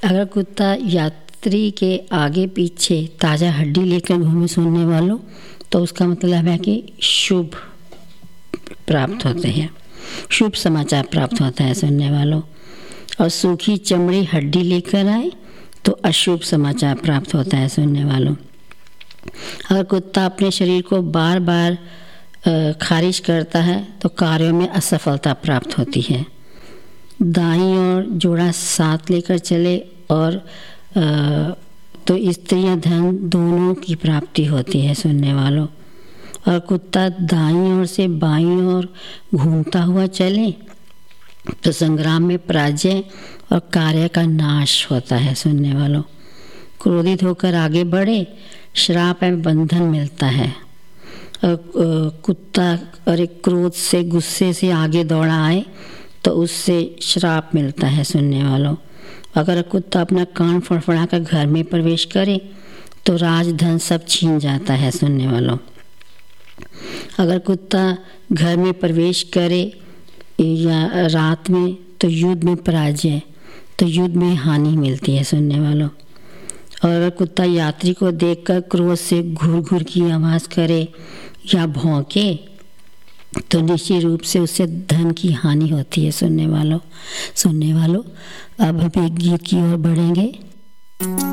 अगर कुत्ता यात्री के आगे पीछे ताज़ा हड्डी लेकर घूमे सुनने वालों, तो उसका मतलब है कि शुभ प्राप्त होते हैं, शुभ समाचार प्राप्त होता है सुनने वालों। और सूखी चमड़ी हड्डी लेकर आए तो अशुभ समाचार प्राप्त होता है सुनने वालों। अगर कुत्ता अपने शरीर को बार बार खारिज करता है तो कार्यों में असफलता प्राप्त होती है। दाईं ओर जोड़ा साथ लेकर चले और तो स्त्रियां धन दोनों की प्राप्ति होती है सुनने वालों। और कुत्ता दाईं ओर से बाईं ओर घूमता हुआ चले तो संग्राम में पराजय और कार्य का नाश होता है सुनने वालों। क्रोधित होकर आगे बढ़े, श्राप एवं बंधन मिलता है। कुत्ता अरे क्रोध से गुस्से से आगे दौड़ा आए तो उससे श्राप मिलता है सुनने वालों। अगर कुत्ता अपना कान फड़फड़ा कर घर में प्रवेश करे तो राजधन सब छीन जाता है सुनने वालों। अगर कुत्ता घर में प्रवेश करे या रात में तो युद्ध में पराजय, तो युद्ध में हानि मिलती है सुनने वालों। और अगर कुत्ता यात्री को देखकर क्रोध से घुर घुर की आवाज़ करे या भौंके तो निश्चित रूप से उससे धन की हानि होती है सुनने वालों। अब हम एक गीत की ओर बढ़ेंगे।